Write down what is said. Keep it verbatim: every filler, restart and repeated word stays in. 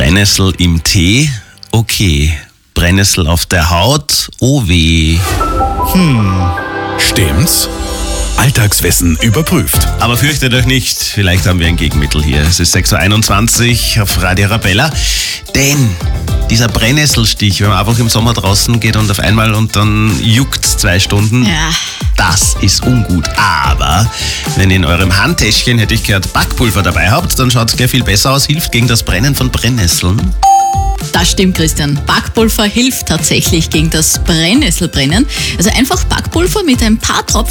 Brennnessel im Tee, okay. Brennnessel auf der Haut, oh weh. Stimmt's? Alltagswissen überprüft. Aber fürchtet euch nicht, vielleicht haben wir ein Gegenmittel hier. Es ist sechs Uhr einundzwanzig auf Radio Arabella. Denn dieser Brennnesselstich, wenn man einfach im Sommer draußen geht und auf einmal und dann juckt's zwei Stunden, Ja. das ist ungut. Aber wenn ihr in eurem Handtäschchen, hätte ich gehört, Backpulver dabei habt, dann schaut es gleich viel besser aus, hilft gegen das Brennen von Brennnesseln. Das stimmt, Christian. Backpulver hilft tatsächlich gegen das Brennnesselbrennen. Also einfach Backpulver mit ein paar Tropfen